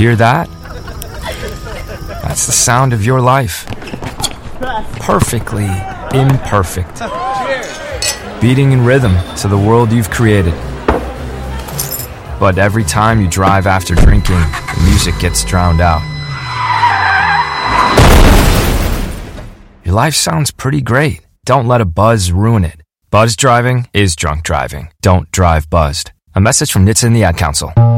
Hear that? That's the sound of your life. Perfectly imperfect. Beating in rhythm to the world you've created. But every time you drive after drinking, the music gets drowned out. Your life sounds pretty great. Don't let a buzz ruin it. Buzz driving is drunk driving. Don't drive buzzed. A message from NHTSA and the Ad Council.